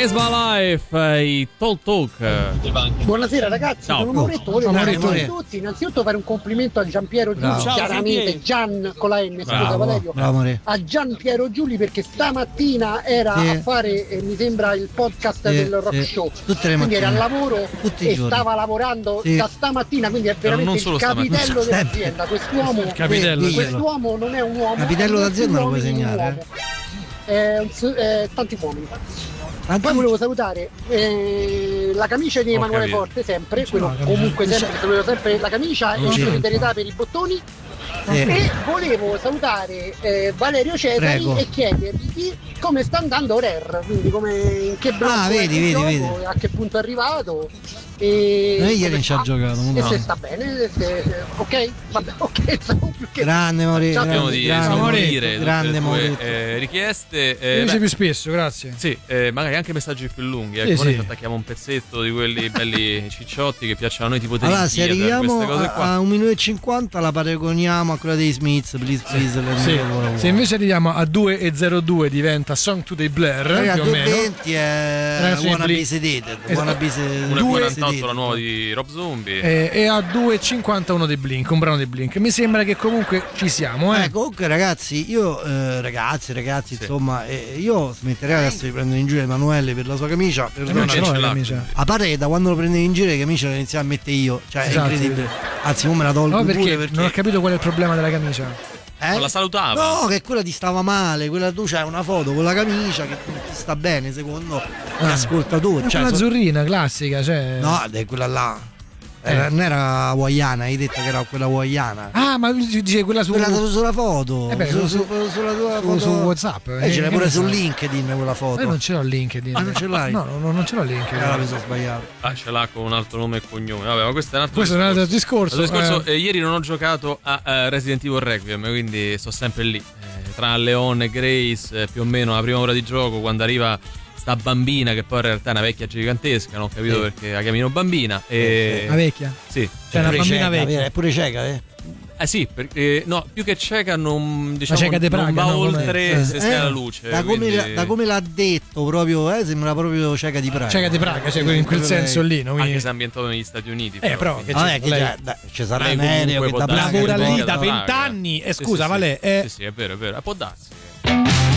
Is My Life, i Talk. Buonasera ragazzi, ciao. sono Mauretto, volevo a tutti innanzitutto fare un complimento a Giampiero Giuli, chiaramente Gian con la N, scusa Valerio, a Giampiero Giuli perché stamattina era a fare mi sembra il podcast del Rock Show, quindi era al lavoro e stava lavorando da stamattina, quindi è veramente il capitello dell'azienda. Quest'uomo non è un uomo, capitello d'azienda lo puoi segnare, tanti uomini. Poi volevo salutare la camicia di Emanuele Forte, sempre, quello comunque sempre, saluto sempre la camicia e in solidarietà per i bottoni. E volevo salutare Valerio Cesari e chiedergli come sta andando Rare, quindi in che blocco vedi. A che punto è arrivato ieri ci ha giocato e se sta bene, ok? Vabbè, ok, grande Maurizio, grande Maurizio, richieste invece più spesso, grazie. Sì, magari anche messaggi più lunghi, noi ci attacchiamo un pezzetto di quelli belli cicciotti che piacciono a noi, tipo allora, se arriviamo a 1 minuto e 50 la paragoniamo a quella dei Smiths, please. Se invece arriviamo a 2:02 diventa Song to the Blair, più o meno 2:20 è Wanna Be Sedated, 1:48 la nuova di Rob Zombie e a 2:51 dei Blink, un brano dei Blink. Mi sembra che comunque ci siamo, comunque ragazzi, io ragazzi insomma, io smetterei adesso di prendere in giro Emanuele per la sua camicia, a parte da quando lo prendevo in giro le camicie le iniziavo a mettere io, cioè è incredibile, anzi ora me la tolgo perché non ho capito qual è il problema della camicia. Non la salutava? No, che quella ti stava male, quella tu c'hai una foto con la camicia che ti sta bene secondo gli ascoltatori. Cioè, una azzurrina classica, cioè. No, è quella là. Non era hawaiana, hai detto che era quella hawaiana. Ah, ma dice quella sulla foto. Sulla tua foto su WhatsApp. Ce l'hai pure su LinkedIn quella foto. Io non ce l'ho LinkedIn. Ah, non ce l'hai? No, non ce l'ho LinkedIn. Mi sono sbagliato. Ce l'ha con un altro nome e cognome. Vabbè, ma questo è un altro discorso. Ieri non ho giocato a Resident Evil Requiem, quindi sto sempre lì. Tra Leon e Grace, più o meno la prima ora di gioco, quando arriva sta bambina che poi in realtà è una vecchia gigantesca, non ho capito perché la chiamino bambina. Una vecchia? Sì. Cioè una bambina vecchia. È pure cieca, sì, perché no, più che cieca non, diciamo, cieca de Praga, non va oltre se stai alla luce. Da come l'ha detto proprio, sembra proprio cieca di Praga. Cieca di Praga, cioè in quel senso lì, no? Anche se è ambientato negli Stati Uniti. Però che ci sarà un aereo che da Praga lavora lì da 20 anni. Scusa, Vale. Sì, è vero, può darsi.